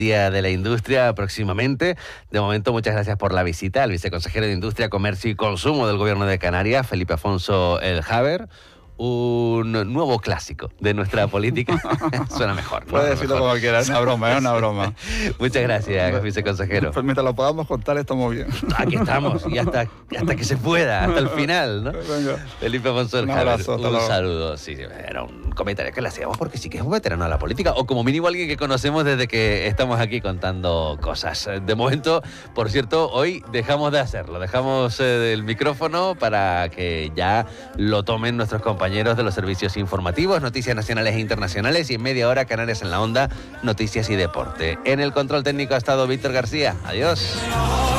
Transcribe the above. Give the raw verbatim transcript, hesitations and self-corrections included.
Día de la Industria próximamente. De momento, muchas gracias por la visita al viceconsejero de Industria, Comercio y Consumo del Gobierno de Canarias, Felipe Afonso El Javer. Un nuevo clásico de nuestra política. Suena mejor, ¿no? Puedes decirlo como quieras, es una broma, es una broma. Muchas gracias, viceconsejero. Pues mientras lo podamos contar, estamos bien. Aquí estamos, y hasta, hasta que se pueda, hasta el final, ¿no? Venga. Felipe Afonso El Un Javer, abrazo, hasta un luego. saludo. Sí, sí, era un comentario que le hacíamos porque sí que es un veterano de la política, o como mínimo alguien que conocemos desde que estamos aquí contando cosas. De momento, por cierto, hoy dejamos de hacerlo, dejamos eh, el micrófono para que ya lo tomen nuestros compañeros de los servicios informativos, noticias nacionales e internacionales, y en media hora Canarias en la Onda, noticias y deporte. En el control técnico ha estado Víctor García. Adiós.